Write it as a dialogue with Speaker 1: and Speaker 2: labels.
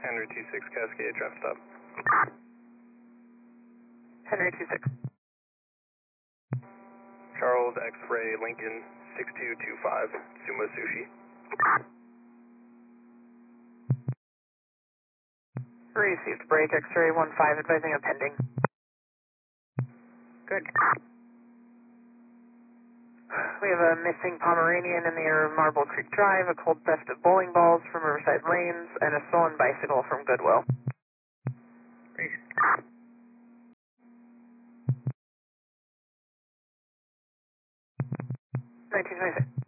Speaker 1: Henry 26 Cascade, traffic stop.
Speaker 2: Henry 26.
Speaker 1: Charles X-Ray Lincoln 6225, Sumo Sushi.
Speaker 2: Received break, X-ray 15, advising a pending.
Speaker 1: Good.
Speaker 2: We have a missing Pomeranian in the area of Marble Creek Drive, a cold theft of bowling balls from Riverside Lanes, and a stolen bicycle from Goodwill. 1926.